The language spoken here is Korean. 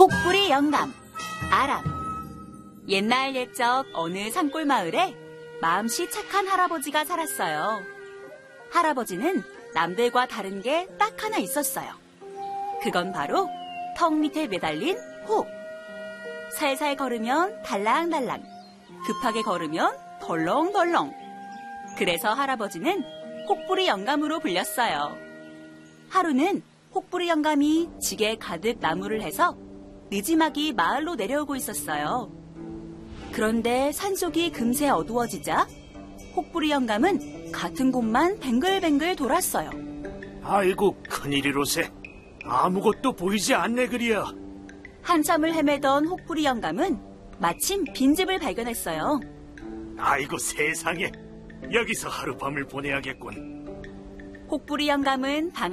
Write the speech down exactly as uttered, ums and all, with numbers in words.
혹부리 영감, 아람. 옛날 옛적 어느 산골 마을에 마음씨 착한 할아버지가 살았어요. 할아버지는 남들과 다른 게 딱 하나 있었어요. 그건 바로 턱 밑에 매달린 혹. 살살 걸으면 달랑달랑, 급하게 걸으면 덜렁덜렁. 그래서 할아버지는 혹부리 영감으로 불렸어요. 하루는 혹부리 영감이 지게 가득 나무를 해서 느지막이 마을로 내려오고 있었어요. 그런데 산속이 금세 어두워지자 혹부리 영감은 같은 곳만 뱅글뱅글 돌았어요. 아이고, 큰일이로세. 아무것도 보이지 않네 그리야. 한참을 헤매던 혹부리 영감은 마침 빈집을 발견했어요. 아이고 세상에, 여기서 하룻밤을 보내야겠군. 혹부리 영감은 방